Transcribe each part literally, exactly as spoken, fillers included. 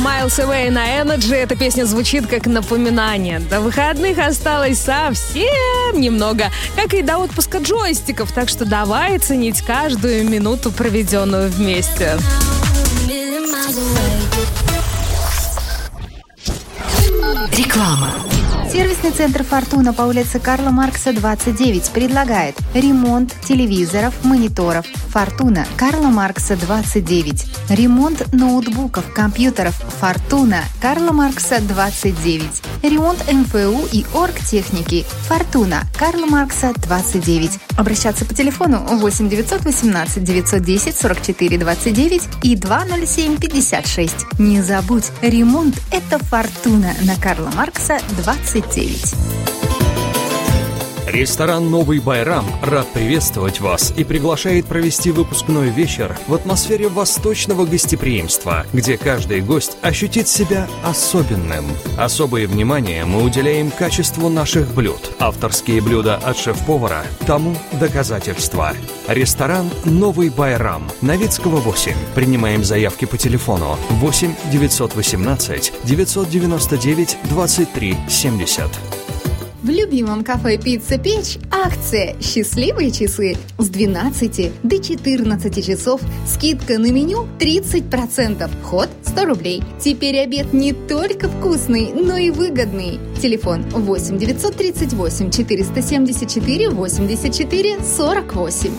Miles Away на Energy. Эта песня звучит как напоминание. До выходных осталось совсем немного, как и до отпуска джойстиков. Так что давай ценить каждую минуту, проведенную вместе. Реклама. Сервисный центр «Фортуна» по улице Карла Маркса, двадцать девять предлагает ремонт телевизоров, мониторов. «Фортуна», Карла Маркса, двадцать девять. Ремонт ноутбуков, компьютеров. «Фортуна», Карла Маркса, двадцать девять. Ремонт эм эф у и оргтехники. «Фортуна», Карла Маркса, двадцать девять. Обращаться по телефону восемь девятьсот восемнадцать девятьсот десять сорок четыре двадцать девять и два ноль семь пятьдесят шесть. Не забудь, ремонт – это «Фортуна» на Карла Маркса, двадцать девять. Ресторан «Новый Байрам» рад приветствовать вас и приглашает провести выпускной вечер в атмосфере восточного гостеприимства, где каждый гость ощутит себя особенным. Особое внимание мы уделяем качеству наших блюд. Авторские блюда от шеф-повара тому доказательства. Ресторан «Новый Байрам», Новицкого, восемь. Принимаем заявки по телефону восемь девятьсот восемнадцать девятьсот девяносто девять двадцать три семьдесят. В любимом кафе «Пицца Печь» акция «Счастливые часы» с двенадцати до четырнадцати часов. Скидка на меню тридцать процентов. Вход сто рублей. Теперь обед не только вкусный, но и выгодный. Телефон восемь девятьсот тридцать восемь четыреста семьдесят четыре восемьдесят четыре сорок восемь.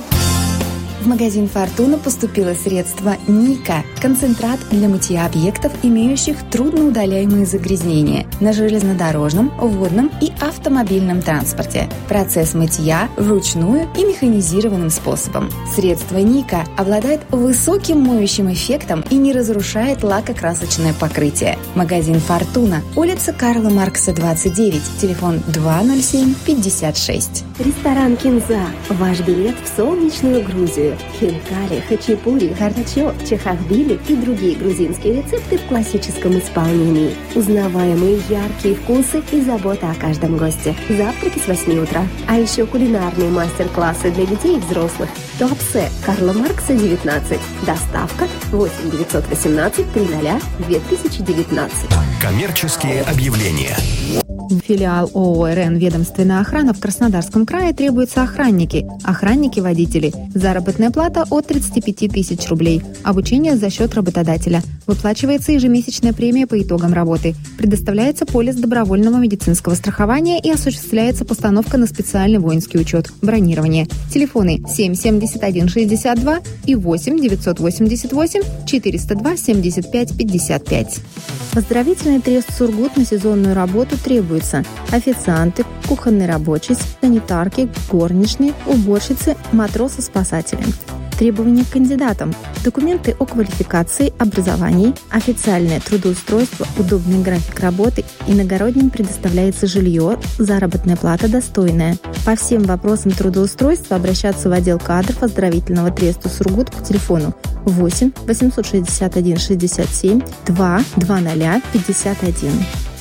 В магазин «Фортуна» поступило средство «Ника» – концентрат для мытья объектов, имеющих трудноудаляемые загрязнения на железнодорожном, водном и автомобильном транспорте. Процесс мытья вручную и механизированным способом. Средство «Ника» обладает высоким моющим эффектом и не разрушает лакокрасочное покрытие. Магазин «Фортуна», улица Карла Маркса, двадцать девять, телефон два ноль семь пятьдесят шесть. Ресторан «Кинза» – ваш билет в солнечную Грузию. Хинкали, хачапури, харачо, чахахбили и другие грузинские рецепты в классическом исполнении. Узнаваемые яркие вкусы и забота о каждом госте. Завтраки с восьми утра. А еще кулинарные мастер-классы для детей и взрослых. Туапсе, Карла Маркса, девятнадцать. Доставка восемь девятьсот восемнадцать триста две тысячи девятнадцать. Коммерческие объявления. Филиал ООО «РН Ведомственная охрана» в Краснодарском крае требуются охранники, охранники-водители. Заработная плата от тридцати пяти тысяч рублей. Обучение за счет работодателя. Выплачивается ежемесячная премия по итогам работы. Предоставляется полис добровольного медицинского страхования и осуществляется постановка на специальный воинский учет. Бронирование. Телефоны семь семьдесят один шестьдесят два и восемь девятьсот восемьдесят восемь четыреста два семьдесят пять пятьдесят пять. Оздоровительный трест «Сургут» на сезонную работу требуется: официанты, кухонный рабочий, санитарки, горничные, уборщицы, матросы-спасатели. Требования к кандидатам: документы о квалификации, образовании, официальное трудоустройство, удобный график работы, иногородним предоставляется жилье, заработная плата достойная. По всем вопросам трудоустройства обращаться в отдел кадров оздоровительного треста «Сургут» по телефону восемь восемьсот шестьдесят один шестьдесят семь два двадцать пятьдесят один.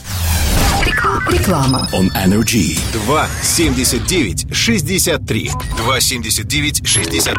Реклама. On Energy. два семьдесят девять шестьдесят три. два семьдесят девять шестьдесят